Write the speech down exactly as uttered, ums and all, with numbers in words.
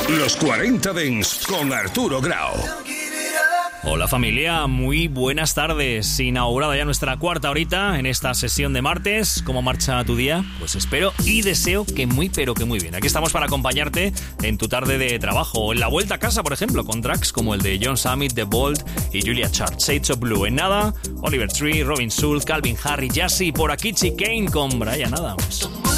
Los cuarenta Dents con Arturo Grau. Hola familia, muy buenas tardes. Inaugurada ya nuestra cuarta horita en esta sesión de martes. ¿Cómo marcha tu día? Pues espero y deseo que muy pero que muy bien. Aquí estamos para acompañarte en tu tarde de trabajo o en la vuelta a casa, por ejemplo, con tracks como el de John Summit, The Bold y Julia Chart, Shades of Blue. En nada, Oliver Tree, Robin Schulz, Calvin Harris, Jassy, por aquí Chicane con Brian Adams.